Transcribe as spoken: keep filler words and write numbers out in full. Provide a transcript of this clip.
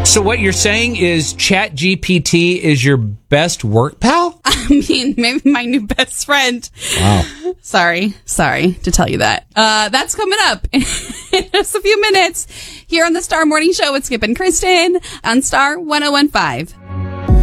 So what you're saying is Chat G P T is your best work pal? I mean, maybe my new best friend. Wow. Sorry, sorry to tell you that. Uh, that's coming up in just a few minutes here on the Star Morning Show with Skip and Kristen on Star one oh one five.